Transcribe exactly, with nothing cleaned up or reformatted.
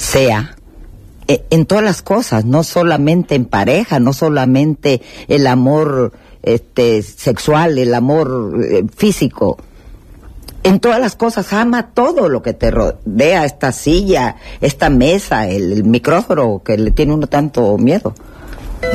sea eh, en todas las cosas, no solamente en pareja, no solamente el amor este sexual, el amor eh, físico. En todas las cosas, ama todo lo que te rodea, esta silla, esta mesa, el, el micrófono que le tiene uno tanto miedo.